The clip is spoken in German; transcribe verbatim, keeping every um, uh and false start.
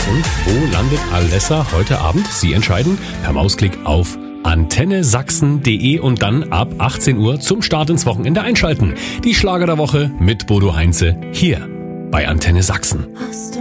Und wo landet Alessa heute Abend? Sie entscheiden per Mausklick auf antenne sachsen punkt de und dann ab achtzehn Uhr zum Start ins Wochenende einschalten. Die Schlager der Woche mit Bodo Heinze hier bei Antenne Sachsen.